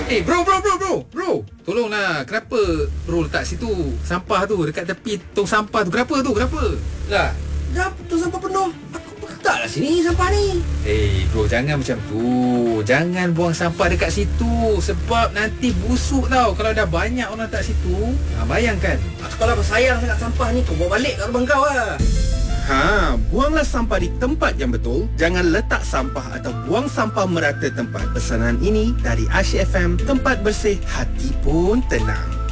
Bro. Tolonglah, kenapa bro letak situ sampah tu dekat tepi tong sampah tu? Kenapa? Lah, dah tong sampah penuh. Aku letaklah sini sampah ni. Bro, jangan macam tu. Jangan buang sampah dekat situ. Sebab nanti busuk tau kalau dah banyak orang letak situ. Bayangkan. Kalau kau sayang sangat sampah ni, kau bawa balik kat rumah kau lah. Buanglah sampah di tempat yang betul. Jangan letak sampah atau buang sampah merata tempat. Pesanan ini dari Asyik FM, tempat bersih hati pun tenang.